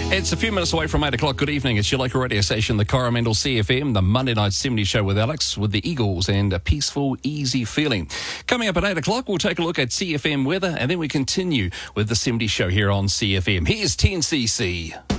It's a few minutes away from 8 o'clock. Good evening. It's your local radio station, the Coromandel CFM, the Monday Night 70 show with Alex, with the Eagles and a peaceful, easy feeling. Coming up at 8 o'clock, we'll take a look at CFM weather, and then we continue with the 70 show here on CFM. Here's 10cc.